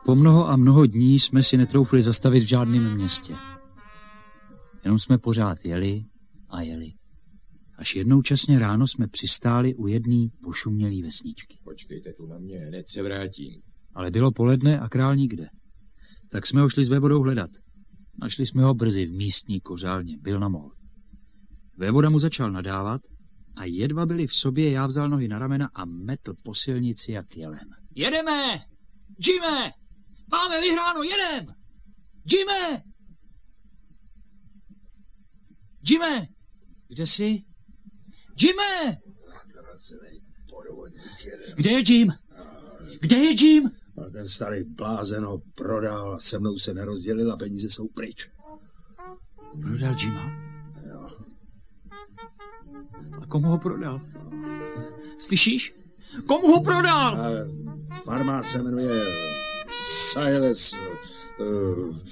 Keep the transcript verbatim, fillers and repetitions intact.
Po mnoho a mnoho dní jsme si netroufli zastavit v žádném městě. Jenom jsme pořád jeli a jeli. Až jednou časně ráno jsme přistáli u jedné ošumělý vesničky. Počkejte tu na mě, hned se vrátím. Ale bylo poledne a král nikde. Tak jsme ho šli s vévodou hledat. Našli jsme ho brzy v místní kořálně, byl na mol. Vévoda mu začal nadávat a jedva byli v sobě, já vzal nohy na ramena a metl po silnici jak jelen. Jedeme! Jime! Máme vyhráno, jedem! Jime! Jime! Kde jsi? Jime! Kde je Jim? Kde je Jim? A ten starý blázen ho prodal, se mnou se nerozdělil a peníze jsou pryč. Prodal Jima? Jo. A komu ho prodal? Slyšíš? Komu ho prodal? A farmář se jmenuje Silas... Uh,